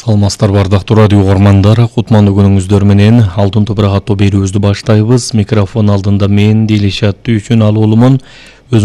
Саламатсыздар бардактуу радио угармандар, кутмандуу күнүңүздөр менен алтын топурак аттуу берүүбүздү баштайбыз. Микрофон алдында мен Дилишат Түйчүн ал улумун.